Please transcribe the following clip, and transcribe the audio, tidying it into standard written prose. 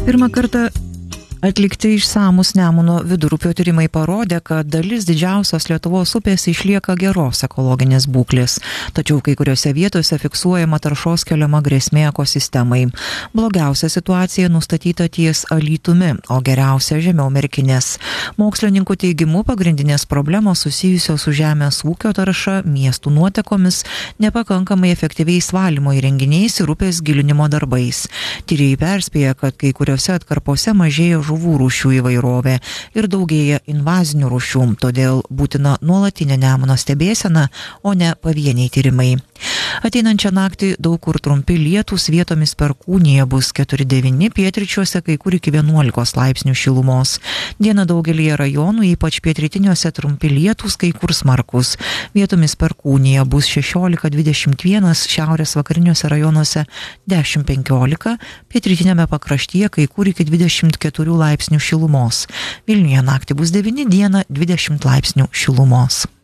Pirmą kartą atlikti išsamūs Nemuno vidurupio tyrimai parodė, kad dalis didžiausios Lietuvos upės išlieka geros ekologinės būklės, tačiau kai kuriuose vietose fiksuojama taršos keliama grėsmė ekosistemai. Blogiausia situacija nustatyta ties Alytumi, o geriausia žemiau Merkinės. Mokslininkų teigimu pagrindinės problemos susijusios su žemės ūkio tarša, miestų nuotekomis, nepakankamai efektyviais valymo įrenginiais ir upės gilinimo darbais. Tyrėjai perspėja, kad kai kuriuose atkarpose mažėja žuvų rūšių įvairovė ir daugėja invazinių rūšių, todėl būtina nuolatinė Nemuno stebėsena, o ne pavieniai tyrimai. Ateinančią naktį daug kur trumpi lietūs, vietomis Perkūnija bus 4-9, pietryčiuose kai kur iki 11 laipsnių šilumos. Dieną daugelyje rajonų, ypač pietrytiniuose trumpi lietūs, kai kur smarkus. Vietomis Perkūnija bus 16-21, šiaurės vakariniuose rajonuose 10-15, pietrytiniame pakraštyje kai kur iki 24 laipsnių šilumos. Vilniuje naktį bus 9, dieną 20 laipsnių šilumos.